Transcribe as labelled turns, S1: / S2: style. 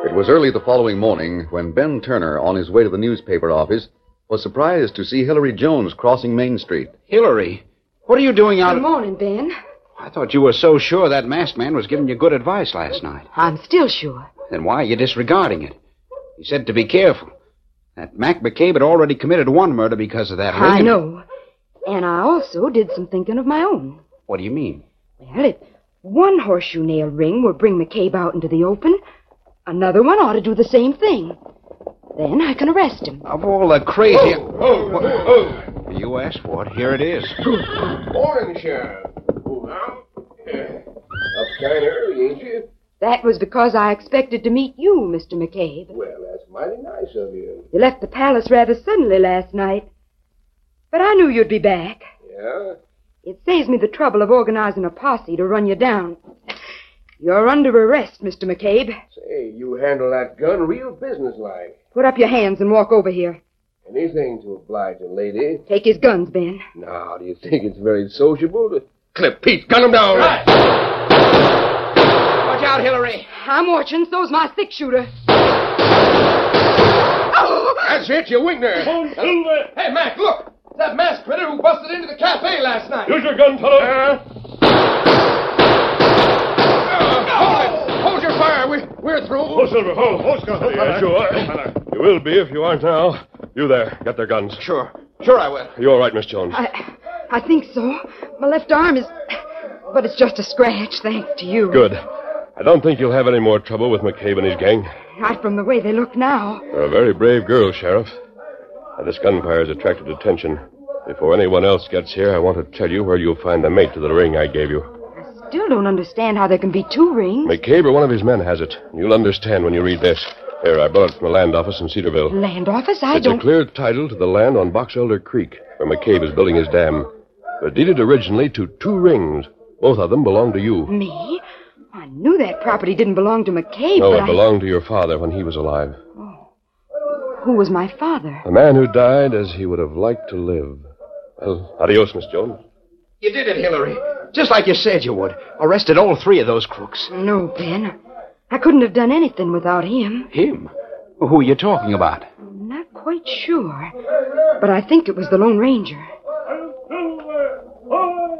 S1: It was early the following morning when Ben Turner, on his way to the newspaper office, was surprised to see Hillary Jones crossing Main Street.
S2: Hillary, what are you doing out...
S3: Good morning, Ben.
S2: I thought you were so sure that masked man was giving you good advice last night.
S3: I'm still sure.
S2: Then why are you disregarding it? He said to be careful. That Mac McCabe had already committed one murder because of that ring.
S3: I know. And I also did some thinking of my own.
S2: What do you mean?
S3: Well, if one horseshoe nail ring will bring McCabe out into the open, another one ought to do the same thing. Then I can arrest him.
S2: Of all the crazy... You asked for it. Here it is.
S4: Morning, Sheriff. Up kind of early, ain't you?
S3: That was because I expected to meet you, Mr. McCabe.
S4: Well, that's mighty nice of you.
S3: You left the palace rather suddenly last night. But I knew you'd be back.
S4: Yeah?
S3: It saves me the trouble of organizing a posse to run you down. You're under arrest, Mr. McCabe.
S4: Say, you handle that gun real businesslike.
S3: Put up your hands and walk over here.
S4: Anything to oblige a lady.
S3: Take his guns, Ben.
S4: Now, do you think it's very sociable to... Clip, Pete, gun him down.
S2: Right. Watch out, Hillary.
S3: I'm watching, so's my six-shooter.
S4: That's it, you winged her. Hey, Mac, look. That masked critter who busted into the cafe last night.
S5: Use your gun, fellow.
S4: Hold your fire. We're through.
S5: Oh, Silver. Oh, Scott. Yeah, sure. You will be if you aren't now. You there. Get their guns.
S2: Sure I will.
S5: You all right, Miss Jones?
S3: I think so. My left arm is... But it's just a scratch, thanks to you.
S5: Good. I don't think you'll have any more trouble with McCabe and his gang.
S3: Not from the way they look now.
S5: You're a very brave girl, Sheriff. Now, this gunfire's attracted attention. Before anyone else gets here, I want to tell you where you'll find the mate to the ring I gave you.
S3: I still don't understand how there can be two rings.
S5: McCabe or one of his men has it. You'll understand when you read this. Here, I brought it from the land office in Cedarville.
S3: Land office?
S5: It's a clear title to the land on Box Elder Creek, where McCabe is building his dam. But deeded originally to 2 rings. Both of them belong to you.
S3: Me? I knew that property didn't belong to McCabe,
S5: No,
S3: but
S5: it belonged to your father when he was alive.
S3: Oh. Who was my father?
S5: A man who died as he would have liked to live. Well, adios, Miss Jones.
S2: You did it, Hillary. Just like you said you would. Arrested all 3 of those crooks.
S3: No, Ben. I couldn't have done anything without him.
S2: Him? Who are you talking about?
S3: I'm not quite sure. But I think it was the Lone Ranger.